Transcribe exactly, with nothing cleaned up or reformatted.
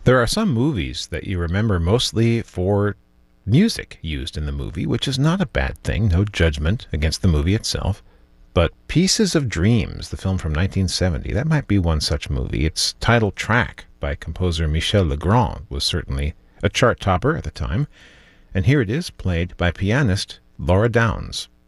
There are some movies that you remember mostly for music used in the movie, which is not a bad thing, no judgment against the movie itself. But Pieces of Dreams, the film from nineteen seventy, that might be one such movie. Its title track by composer Michel Legrand was certainly a chart topper at the time, and here it is played by pianist Laura Downs.